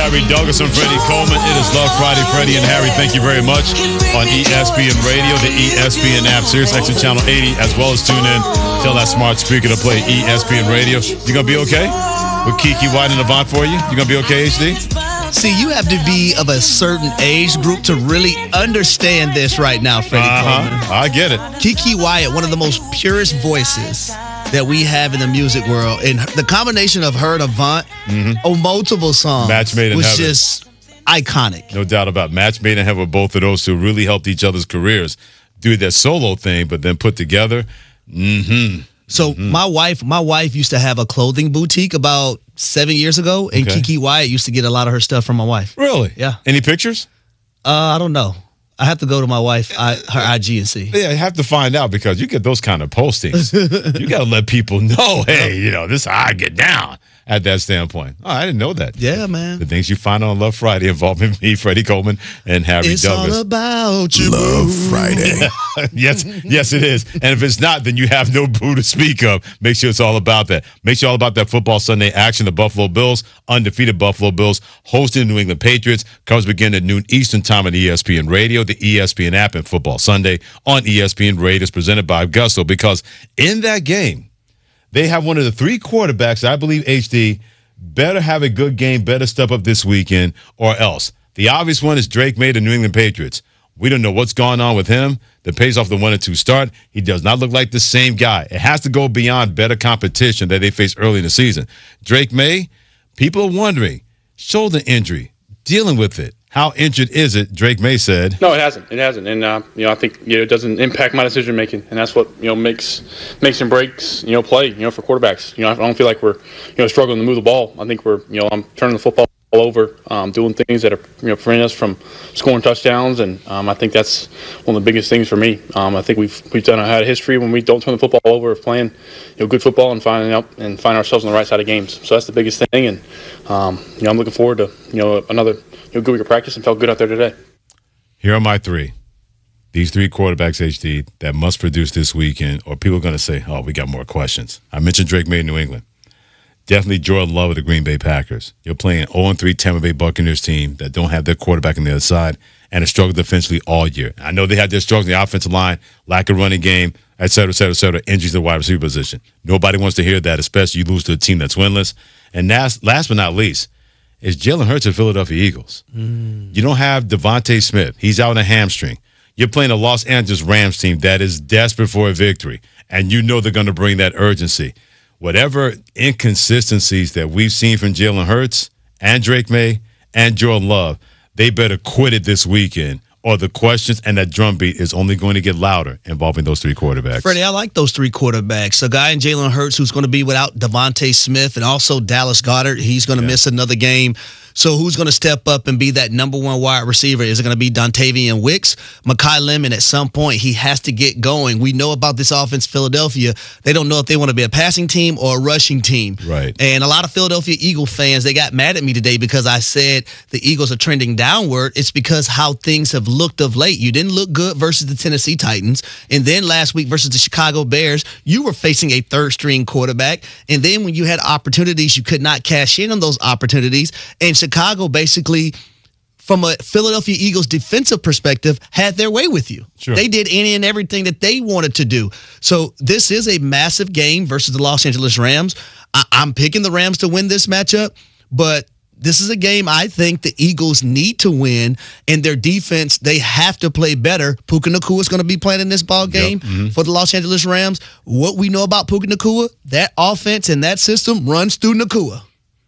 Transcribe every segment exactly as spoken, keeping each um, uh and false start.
Harry Douglas and Freddie Coleman. It is Love Friday. Freddie and Harry, thank you very much. On E S P N Radio, the E S P N app, Sirius X M Channel eighty, as well as tune in. Tell that smart speaker to play E S P N Radio. You going to be okay? With Kiki White and Avant for you? You going to be okay, H D? See, you have to be of a certain age group to really understand this right now, Freddie Uh-huh. Coleman. I get it. Kiki Wyatt, one of the most purest voices that we have in the music world. And the combination of her and Avant Mm-hmm. on multiple songs Match made in was heaven. just iconic. No doubt about it. Match made in heaven with both of those two really helped each other's careers do their solo thing, but then put together. Mm-hmm. So Mm-hmm. my wife, my wife used to have a clothing boutique about seven years ago, and Okay. Kiki Wyatt used to get a lot of her stuff from my wife. Really? Yeah. Any pictures? Uh, I don't know. I have to go to my wife, I, her I G, and see. Yeah, you have to find out because you get those kind of postings. You got to let people know, hey, you know, this is how I get down at that standpoint. Oh, I didn't know that. Yeah, man. The things you find on Love Friday involving me, Freddie Coleman, and Harry It's Douglas. all about you. Love Friday. yes, yes, it is. And if it's not, then you have no boo to speak of. Make sure it's all about that. Make sure all about that football Sunday action. The Buffalo Bills, undefeated Buffalo Bills, hosting the New England Patriots. Comes begin at noon Eastern time on E S P N Radio, the E S P N app, and Football Sunday on E S P N Radio is presented by Gusto. Because in that game, they have one of the three quarterbacks, I believe, H D, better have a good game, better step up this weekend, or else. The obvious one is Drake May, the New England Patriots. We don't know what's going on with him that pays off the one and two start. He does not look like the same guy. It has to go beyond better competition that they faced early in the season. Drake May, people are wondering, shoulder injury, dealing with it. How injured is it? Drake May said. No, it hasn't. It hasn't, and uh, you know, I think you know, it doesn't impact my decision making, and that's what you know makes makes and breaks you know play. You know, for quarterbacks, you know, I don't feel like we're you know struggling to move the ball. I think we're you know I'm turning the football all over, um, doing things that are you know preventing us from scoring touchdowns, and um, I think that's one of the biggest things for me. Um, I think we've we've done had a history when we don't turn the football over of playing you know good football and finding out and find ourselves on the right side of games. So that's the biggest thing, and um, you know I'm looking forward to you know another. You know, good week of practice and felt good out there today. Here are my three. These three quarterbacks, H D, that must produce this weekend, or people are going to say, oh, we got more questions. I mentioned Drake May in New England. Definitely Jordan Love of the Green Bay Packers. You're playing an oh and three Tampa Bay Buccaneers team that don't have their quarterback on the other side and have struggled defensively all year. I know they had their struggles in the offensive line, lack of running game, et cetera, et cetera, et cetera, injuries to the wide receiver position. Nobody wants to hear that, especially you lose to a team that's winless. And last, last but not least, is Jalen Hurts of Philadelphia Eagles. Mm. You don't have Devontae Smith. He's out on a hamstring. You're playing a Los Angeles Rams team that is desperate for a victory, and you know they're going to bring that urgency. Whatever inconsistencies that we've seen from Jalen Hurts and Drake May and Jordan Love, they better quit it this weekend, or the questions and that drumbeat is only going to get louder involving those three quarterbacks. Freddie, I like those three quarterbacks. A guy in Jalen Hurts who's going to be without Devontae Smith, and also Dallas Goedert. He's going to yeah. miss another game. So who's going to step up and be that number one wide receiver? Is it going to be Dontavian Wicks? Mekhi Lemon, at some point, he has to get going. We know about this offense, Philadelphia. They don't know if they want to be a passing team or a rushing team. Right. And a lot of Philadelphia Eagle fans, they got mad at me today because I said the Eagles are trending downward. It's because how things have looked of late. You didn't look good versus the Tennessee Titans. And then last week versus the Chicago Bears, you were facing a third-string quarterback. And then when you had opportunities, you could not cash in on those opportunities. And Chicago basically, from a Philadelphia Eagles defensive perspective, had their way with you. Sure. They did any and everything that they wanted to do. So this is a massive game versus the Los Angeles Rams. I- I'm picking the Rams to win this matchup, but this is a game I think the Eagles need to win, and their defense, they have to play better. Puka Nacua is going to be playing in this ball game yep. mm-hmm. for the Los Angeles Rams. What we know about Puka Nacua, that offense and that system runs through Nacua.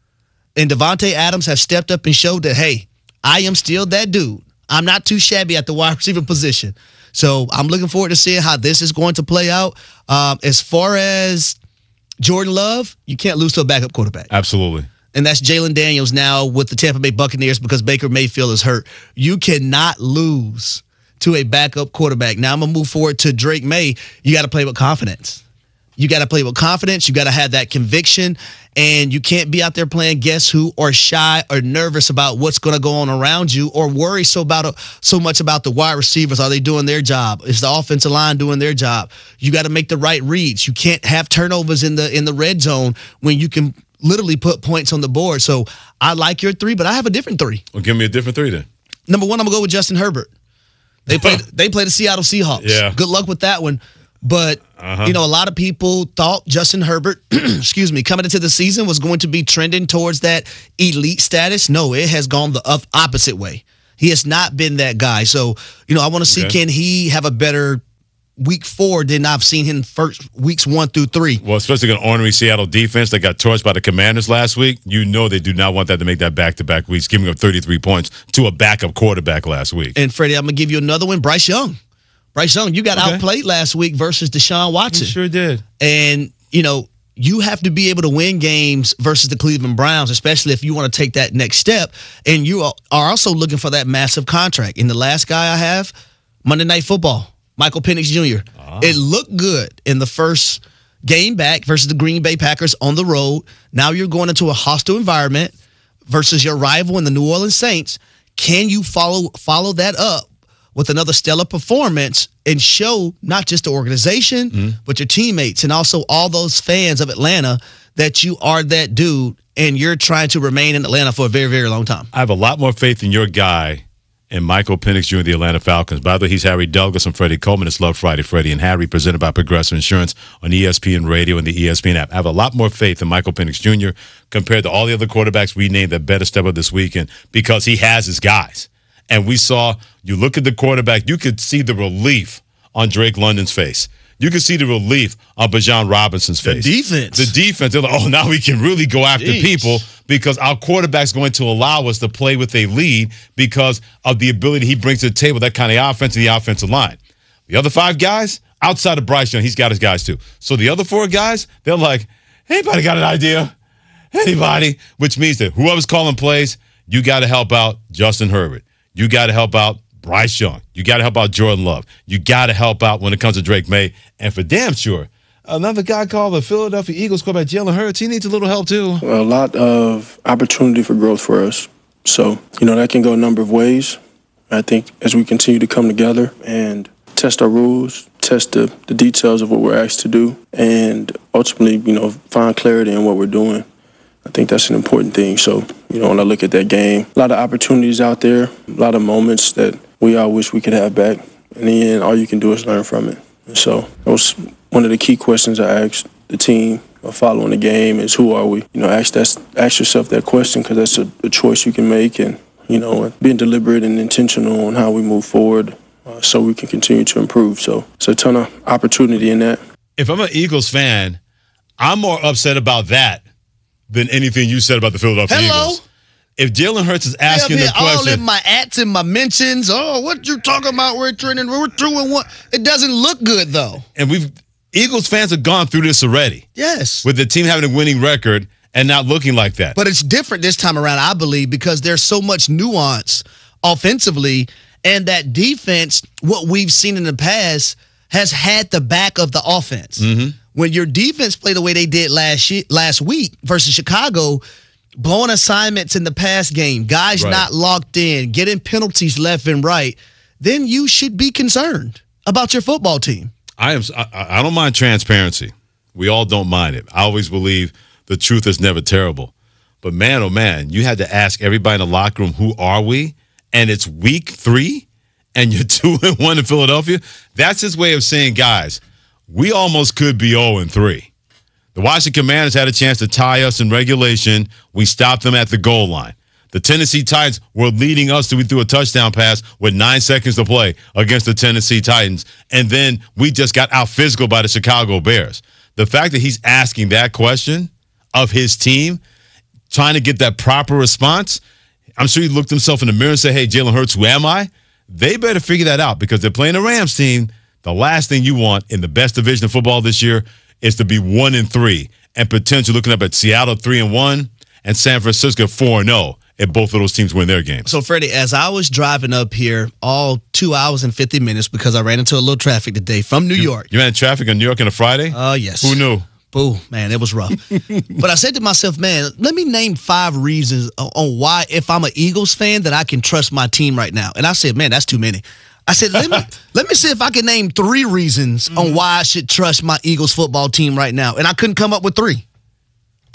And Devontae Adams has stepped up and showed that, hey, I am still that dude. I'm not too shabby at the wide receiver position. So I'm looking forward to seeing how this is going to play out. Um, as far as Jordan Love, you can't lose to a backup quarterback. Absolutely. And that's Jalen Daniels now with the Tampa Bay Buccaneers because Baker Mayfield is hurt. You cannot lose to a backup quarterback. Now I'm going to move forward to Drake May. You got to play with confidence. You got to play with confidence. You got to have that conviction. And you can't be out there playing guess who or shy or nervous about what's going to go on around you or worry so about so much about the wide receivers. Are they doing their job? Is the offensive line doing their job? You got to make the right reads. You can't have turnovers in the in the red zone when you can literally put points on the board. So I like your three, but I have a different three. Well, give me a different three then. Number one, I'm going to go with Justin Herbert. They played they play the Seattle Seahawks. Yeah. Good luck with that one. But, uh-huh. you know, a lot of people thought Justin Herbert, excuse me, coming into the season was going to be trending towards that elite status. No, it has gone the opposite way. He has not been that guy. So, you know, I want to see, okay. can he have a better week four than I've seen him first weeks one through three. Well, especially an ornery Seattle defense that got torched by the Commanders last week. You know they do not want that to make that back-to-back weeks, giving up thirty-three points to a backup quarterback last week. And, Freddie, I'm going to give you another one, Bryce Young. Bryce Young, you got okay. outplayed last week versus Deshaun Watson. You sure did. And, you know, you have to be able to win games versus the Cleveland Browns, especially if you want to take that next step. And you are also looking for that massive contract. And the last guy I have, Monday Night Football, Michael Penix Junior Ah. It looked good in the first game back versus the Green Bay Packers on the road. Now you're going into a hostile environment versus your rival in the New Orleans Saints. Can you follow follow that up with another stellar performance and show not just the organization, mm-hmm. but your teammates and also all those fans of Atlanta that you are that dude and you're trying to remain in Atlanta for a very, very long time? I have a lot more faith in your guy and Michael Penix Junior, the Atlanta Falcons. By the way, he's Harry Douglas and Freddie Coleman. It's Love Friday, Freddie and Harry, presented by Progressive Insurance on E S P N Radio and the E S P N app. I have a lot more faith in Michael Penix Junior compared to all the other quarterbacks we named that better step up this weekend because he has his guys. And we saw, you look at the quarterback, you could see the relief on Drake London's face. You could see the relief on Bijan Robinson's face. The defense. The defense. They're like, oh, now we can really go after Jeez. people because our quarterback's going to allow us to play with a lead because of the ability he brings to the table, that kind of offense and the offensive line. The other five guys, outside of Bryce Young, he's got his guys too. So the other four guys, they're like, anybody got an idea? Anybody? Which means that whoever's calling plays, you got to help out Justin Herbert. You got to help out Bryce Young. You got to help out Jordan Love. You got to help out when it comes to Drake May. And for damn sure, another guy called the Philadelphia Eagles quarterback, Jalen Hurts, he needs a little help too. A lot of opportunity for growth for us. So, you know, that can go a number of ways. I think as we continue to come together and test our rules, test the, the details of what we're asked to do, and ultimately, you know, find clarity in what we're doing, I think that's an important thing. So, you know, when I look at that game, a lot of opportunities out there, a lot of moments that we all wish we could have back. In the end, all you can do is learn from it. And so that was one of the key questions I asked the team following the game is, who are we? You know, ask, that, ask yourself that question because that's a, a choice you can make. And, you know, being deliberate and intentional on how we move forward uh, so we can continue to improve. So it's a ton of opportunity in that. If I'm an Eagles fan, I'm more upset about that than anything you said about the Philadelphia Hello? Eagles. If Jalen Hurts is asking the question, all in my ats and my mentions. Oh, what you talking about? We're trending. We're two and one. It doesn't look good though. And we've Eagles fans have gone through this already. Yes, with the team having a winning record and not looking like that. But it's different this time around, I believe, because there's so much nuance offensively, and that defense. What we've seen in the past has had the back of the offense. Mm-hmm. When your defense played the way they did last year, last week versus Chicago, blowing assignments in the pass game, guys right. not locked in, getting penalties left and right, then you should be concerned about your football team. I am. I, I don't mind transparency. We all don't mind it. I always believe the truth is never terrible. But man, oh man, you had to ask everybody in the locker room, who are we? And it's week three, and you're two and one in Philadelphia. That's his way of saying, guys, we almost could be zero and three. The Washington Commanders had a chance to tie us in regulation. We stopped them at the goal line. The Tennessee Titans were leading us to we threw a touchdown pass with nine seconds to play against the Tennessee Titans. And then we just got out physical by the Chicago Bears. The fact that he's asking that question of his team, trying to get that proper response, I'm sure he looked himself in the mirror and said, hey, Jalen Hurts, who am I? They better figure that out because they're playing the Rams team. The last thing you want in the best division of football this year is to be one and three and potentially looking up at Seattle three and one and San Francisco four and zero if both of those teams win their games. So, Freddie, as I was driving up here all two hours and fifty minutes because I ran into a little traffic today from New you, York. You ran traffic on New York on a Friday? Oh, uh, yes. Who knew? Boo, man, it was rough. But I said to myself, man, let me name five reasons on why, if I'm an Eagles fan, that I can trust my team right now. And I said, man, that's too many. I said, let me let me see if I can name three reasons mm-hmm. on why I should trust my Eagles football team right now. And I couldn't come up with three.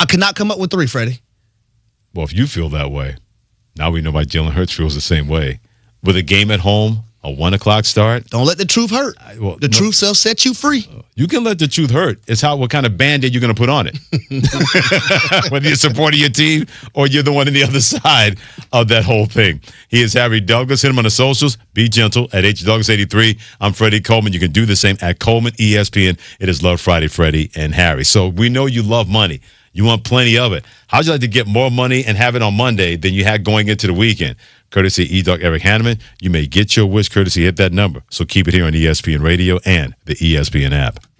I could not come up with three, Freddie. Well, if you feel that way, now we know why Jalen Hurts feels the same way. With a game at home, a one o'clock start. Don't let the truth hurt. I, well, the no, truth shall set you free. You can let the truth hurt. It's how what kind of Band-Aid you're going to put on it. Whether you're supporting your team or you're the one on the other side of that whole thing. He is Harry Douglas. Hit him on the socials. Be gentle at H Douglas eighty-three. I'm Freddie Coleman. You can do the same at Coleman E S P N. It is Love Friday, Freddie and Harry. So we know you love money. You want plenty of it. How'd you like to get more money and have it on Monday than you had going into the weekend? Courtesy E-Doc Eric Hanneman. You may get your wish courtesy. Hit that number. So keep it here on E S P N Radio and the E S P N app.